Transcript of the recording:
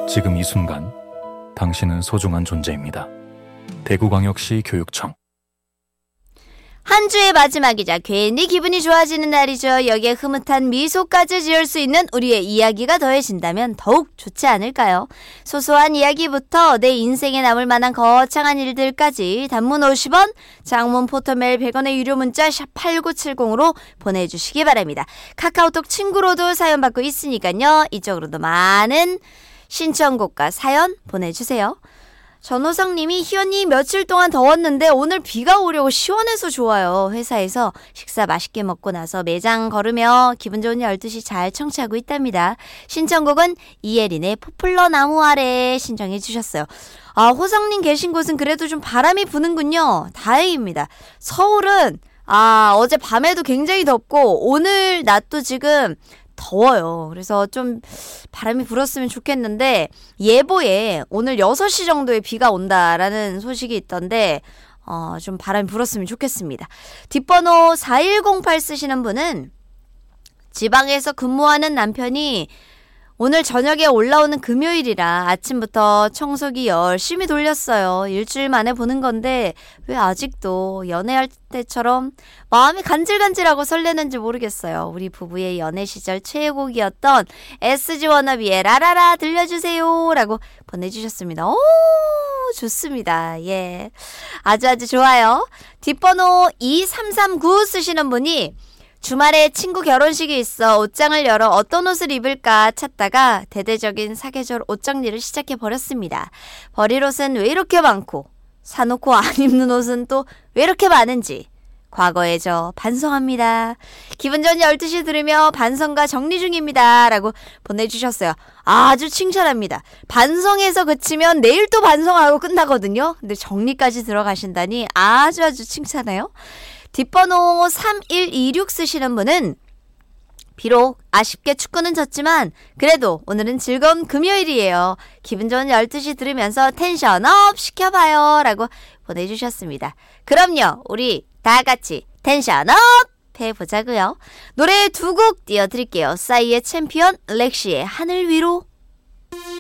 지금 이 순간 당신은 소중한 존재입니다. 대구광역시 교육청. 한 주의 마지막이자 괜히 기분이 좋아지는 날이죠. 여기에 흐뭇한 미소까지 지을 수 있는 우리의 이야기가 더해진다면 더욱 좋지 않을까요? 소소한 이야기부터 내 인생에 남을 만한 거창한 일들까지 단문 50원, 장문 포터메일 100원의 유료 문자 샵 8970으로 보내주시기 바랍니다. 카카오톡 친구로도 사연 받고 있으니까요. 이쪽으로도 많은 신청곡과 사연 보내주세요. 전호성님이 희연이 며칠 동안 더웠는데 오늘 비가 오려고 시원해서 좋아요. 회사에서 식사 맛있게 먹고 나서 매장 걸으며 기분 좋은 12시 잘 청취하고 있답니다. 신청곡은 이예린의 포플러 나무 아래 신청해 주셨어요. 아, 호성님 계신 곳은 그래도 좀 바람이 부는군요. 다행입니다. 서울은 어제 밤에도 굉장히 덥고 오늘 낮도 지금 더워요. 그래서 좀 바람이 불었으면 좋겠는데 예보에 오늘 6시 정도에 비가 온다라는 소식이 있던데 좀 바람이 불었으면 좋겠습니다. 뒷번호 4108 쓰시는 분은 지방에서 근무하는 남편이 오늘 저녁에 올라오는 금요일이라 아침부터 청소기 열심히 돌렸어요. 일주일 만에 보는 건데 왜 아직도 연애할 때처럼 마음이 간질간질하고 설레는지 모르겠어요. 우리 부부의 연애 시절 최애곡이었던 SG 워너비의 라라라 들려주세요 라고 보내주셨습니다. 오, 좋습니다. 예, 아주 좋아요. 뒷번호 2339 쓰시는 분이 주말에 친구 결혼식이 있어 옷장을 열어 어떤 옷을 입을까 찾다가 대대적인 사계절 옷 정리를 시작해버렸습니다. 버릴 옷은 왜 이렇게 많고 사놓고 안 입는 옷은 또 왜 이렇게 많은지 과거에 저 반성합니다. 기분 좋은 12시 들으며 반성과 정리 중입니다 라고 보내주셨어요. 아주 칭찬합니다. 반성해서 그치면 내일 또 반성하고 끝나거든요. 근데 정리까지 들어가신다니 아주 칭찬해요. 뒷번호 3126 쓰시는 분은 비록 아쉽게 축구는 졌지만 그래도 오늘은 즐거운 금요일이에요. 기분 좋은 12시 들으면서 텐션업 시켜봐요 라고 보내주셨습니다. 그럼요, 우리 다 같이 텐션업 해보자고요. 노래 2곡 띄워드릴게요. 싸이의 챔피언, 렉시의 하늘 위로.